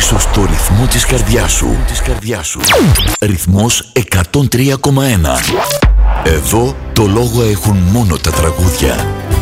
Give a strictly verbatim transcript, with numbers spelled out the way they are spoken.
ίσως το ρυθμό της καρδιάς σου. Της καρδιάς σου. Ρυθμός εκατόν τρία κόμμα ένα. Εδώ το λόγο έχουν μόνο τα τραγούδια.